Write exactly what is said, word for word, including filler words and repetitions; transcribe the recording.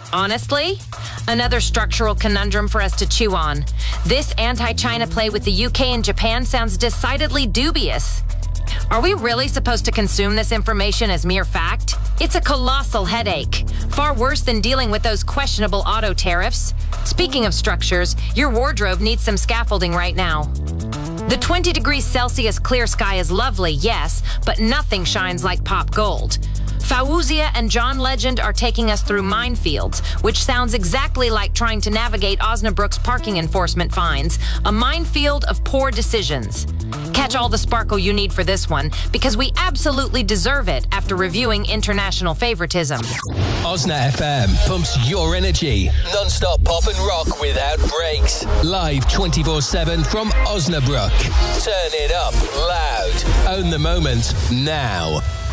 Honestly, another structural conundrum for us to chew on. This anti-China play with the U K and Japan sounds decidedly dubious. Are we really supposed to consume this information as mere fact? It's a colossal headache, far worse than dealing with those questionable auto tariffs. Speaking of structures, your wardrobe needs some scaffolding right now. The twenty degrees Celsius clear sky is lovely, yes, but nothing shines like pop gold. Fawzia and John Legend are taking us through minefields, which sounds exactly like trying to navigate Osnabrück's parking enforcement fines, a minefield of poor decisions. Catch all the sparkle you need for this one, because we absolutely deserve it after reviewing international favoritism. Osna F M pumps your energy. Non-stop pop and rock without breaks. Live twenty-four seven from Osnabrück. Turn it up loud. Own the moment now.